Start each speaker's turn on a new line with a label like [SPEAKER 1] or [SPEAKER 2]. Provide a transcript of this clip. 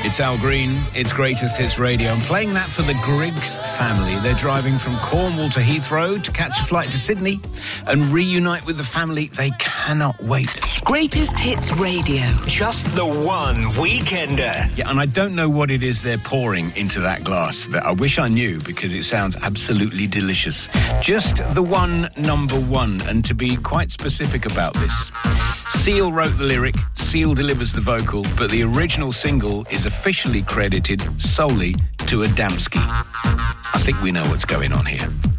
[SPEAKER 1] It's Al Green, it's Greatest Hits Radio. I'm playing that for the Griggs family. They're driving from Cornwall to Heathrow to catch a flight to Sydney and reunite with the family. They cannot wait.
[SPEAKER 2] Greatest Hits Radio.
[SPEAKER 3] Just the one weekender.
[SPEAKER 1] Yeah, and I don't know what it is they're pouring into that glass. That I wish I knew, because it sounds absolutely delicious. Just the one number one, and to be quite specific about this. Seal wrote the lyric, Seal delivers the vocal, but the original single is officially credited solely to Adamski. I think we know what's going on here.